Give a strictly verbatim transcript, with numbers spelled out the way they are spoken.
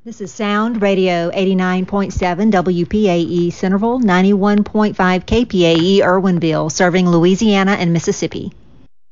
This is Sound Radio eighty-nine point seven W P A E Centerville, ninety-one point five K P A E Irwinville, serving Louisiana and Mississippi.